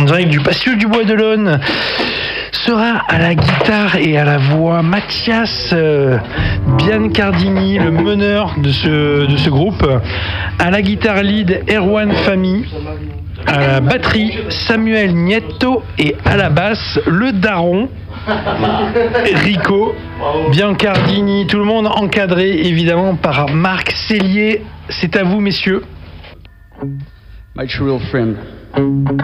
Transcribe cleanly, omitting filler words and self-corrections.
direct du Patio du Bois de l'Aune. Sera à la guitare et à la voix Mathias Biancardini, le meneur de ce groupe. À la guitare lead, Erwan Fami. À la batterie, Samuel Nieto. Et à la basse, le daron, Rico Biancardini. Tout le monde encadré évidemment par Marc Cellier. C'est à vous, messieurs. My true friend.